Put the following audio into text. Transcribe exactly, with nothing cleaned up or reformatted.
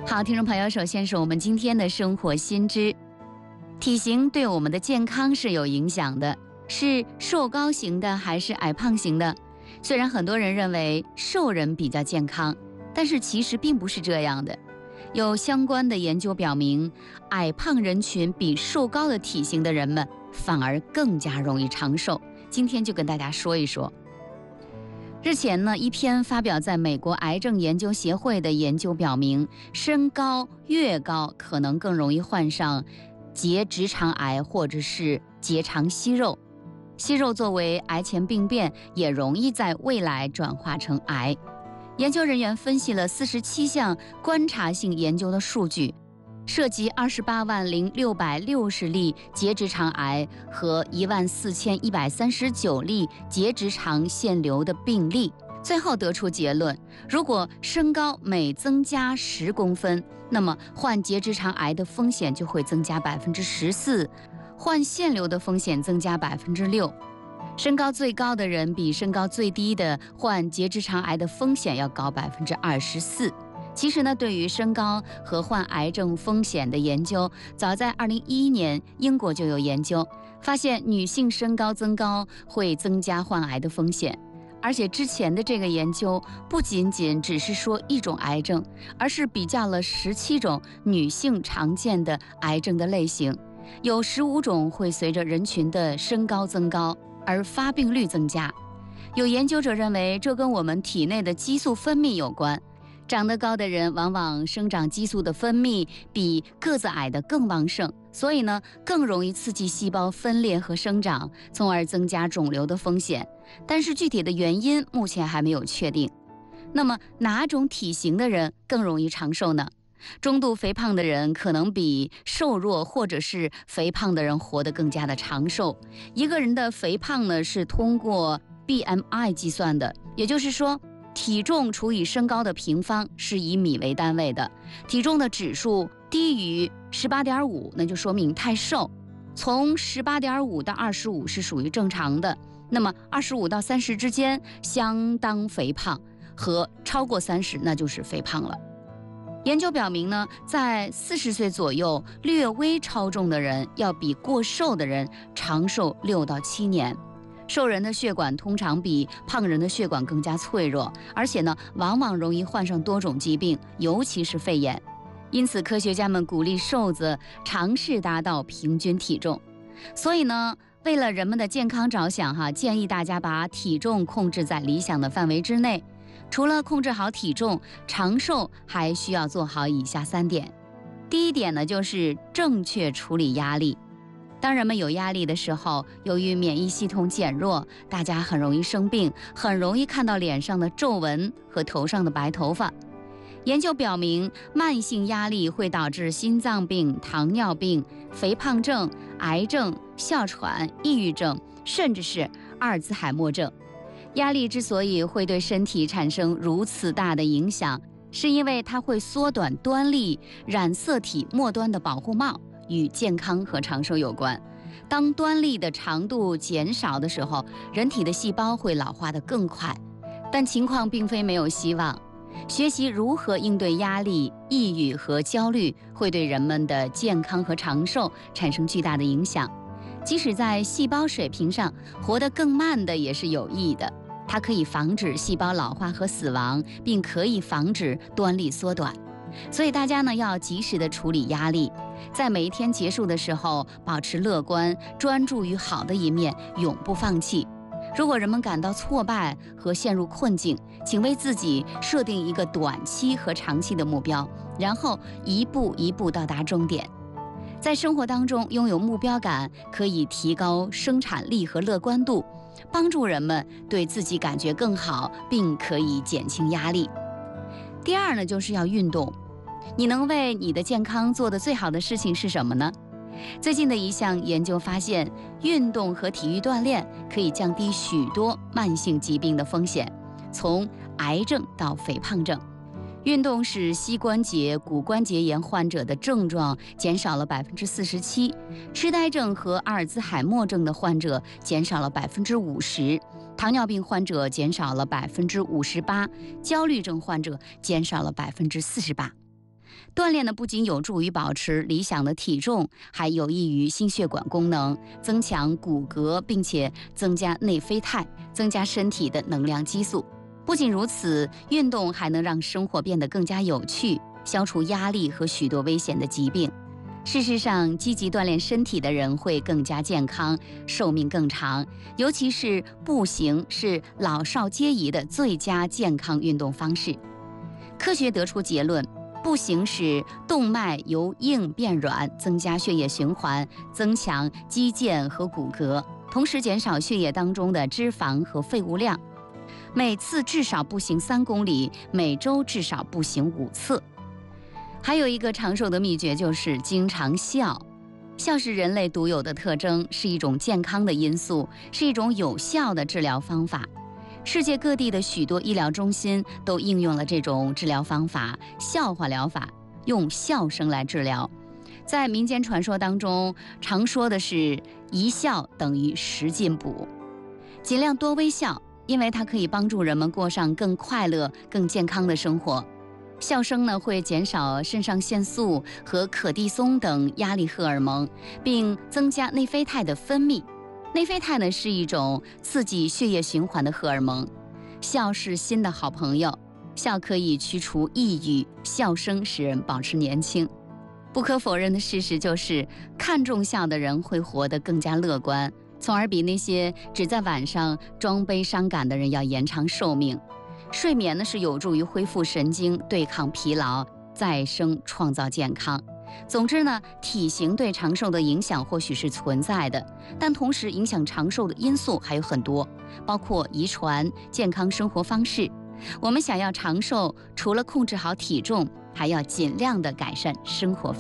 好，听众朋友，首先是我们今天的生活新知。体型对我们的健康是有影响的，是瘦高型的还是矮胖型的？虽然很多人认为瘦人比较健康，但是其实并不是这样的。有相关的研究表明，矮胖人群比瘦高的体型的人们反而更加容易长寿。今天就跟大家说一说。日前呢，一篇发表在美国癌症研究协会的研究表明，身高越高可能更容易患上结直肠癌或者是结肠息肉。息肉作为癌前病变，也容易在未来转化成癌。研究人员分析了四十七项观察性研究的数据，涉及二十八万零六百六十例结直肠癌和一万四千一百三十九例结直肠腺瘤的病例。最后得出结论，如果身高每增加十公分，那么患结直肠癌的风险就会增加百分之十四，患腺瘤的风险增加百分之六。身高最高的人比身高最低的患结直肠癌的风险要高百分之二十四。其实呢，对于身高和患癌症风险的研究，早在二零一一年，英国就有研究发现，女性身高增高会增加患癌的风险。而且之前的这个研究不仅仅只是说一种癌症，而是比较了十七种女性常见的癌症的类型，有十五种会随着人群的身高增高而发病率增加。有研究者认为，这跟我们体内的激素分泌有关。长得高的人往往生长激素的分泌比个子矮的更旺盛，所以呢，更容易刺激细胞分裂和生长，从而增加肿瘤的风险。但是具体的原因目前还没有确定。那么哪种体型的人更容易长寿呢？中度肥胖的人可能比瘦弱或者是肥胖的人活得更加的长寿。一个人的肥胖呢，是通过 B M I 计算的，也就是说体重除以身高的平方是以米为单位的，体重的指数低于 十八点五， 那就说明太瘦。从 十八点五 到二十五是属于正常的，那么二十五到三十之间相当肥胖，和超过三十那就是肥胖了。研究表明呢，在四十岁左右略微超重的人要比过瘦的人长寿六到七年。瘦人的血管通常比胖人的血管更加脆弱，而且呢，往往容易患上多种疾病，尤其是肺炎。因此，科学家们鼓励瘦子尝试达到平均体重。所以呢，为了人们的健康着想，哈，建议大家把体重控制在理想的范围之内。除了控制好体重，长寿还需要做好以下三点。第一点呢，就是正确处理压力。当人们有压力的时候，由于免疫系统减弱，大家很容易生病，很容易看到脸上的皱纹和头上的白头发。研究表明，慢性压力会导致心脏病、糖尿病、肥胖症、癌症、哮喘、抑郁症，甚至是阿尔兹海默症。压力之所以会对身体产生如此大的影响，是因为它会缩短端粒染色体末端的保护帽，与健康和长寿有关。当端粒的长度减少的时候，人体的细胞会老化得更快。但情况并非没有希望。学习如何应对压力、抑郁和焦虑，会对人们的健康和长寿产生巨大的影响。即使在细胞水平上活得更慢的也是有益的，它可以防止细胞老化和死亡，并可以防止端粒缩短。所以大家呢要及时的处理压力，在每一天结束的时候保持乐观，专注于好的一面，永不放弃。如果人们感到挫败和陷入困境，请为自己设定一个短期和长期的目标，然后一步一步到达终点。在生活当中拥有目标感，可以提高生产力和乐观度，帮助人们对自己感觉更好，并可以减轻压力。第二呢，就是要运动。你能为你的健康做的最好的事情是什么呢？最近的一项研究发现，运动和体育锻炼可以降低许多慢性疾病的风险，从癌症到肥胖症。运动使膝关节、骨关节炎患者的症状减少了百分之四十七，痴呆症和阿尔兹海默症的患者减少了百分之五十，糖尿病患者减少了百分之五十八，焦虑症患者减少了百分之四十八。 锻炼呢不仅有助于保持理想的体重，还有益于心血管功能，增强骨骼，并且增加内啡肽，增加身体的能量激素。不仅如此，运动还能让生活变得更加有趣，消除压力和许多危险的疾病。事实上，积极锻炼身体的人会更加健康，寿命更长。尤其是步行是老少皆宜的最佳健康运动方式。科学得出结论，步行使动脉由硬变软，增加血液循环，增强肌腱和骨骼，同时减少血液当中的脂肪和废物量。每次至少步行三公里，每周至少步行五次。还有一个长寿的秘诀就是经常笑。笑是人类独有的特征，是一种健康的因素，是一种有效的治疗方法。世界各地的许多医疗中心都应用了这种治疗方法——笑话疗法，用笑声来治疗。在民间传说当中，常说的是一笑等于十进补，尽量多微笑，因为它可以帮助人们过上更快乐、更健康的生活。笑声呢会减少肾上腺素和可地松等压力荷尔蒙，并增加内啡肽的分泌。内啡肽呢是一种刺激血液循环的荷尔蒙。笑是心的好朋友，笑可以驱除抑郁，笑声使人保持年轻。不可否认的事实就是，看重笑的人会活得更加乐观，从而比那些只在晚上装悲伤感的人要延长寿命。睡眠呢是有助于恢复神经，对抗疲劳，再生创造健康。总之呢，体型对长寿的影响或许是存在的，但同时影响长寿的因素还有很多，包括遗传、健康生活方式。我们想要长寿，除了控制好体重，还要尽量的改善生活方式。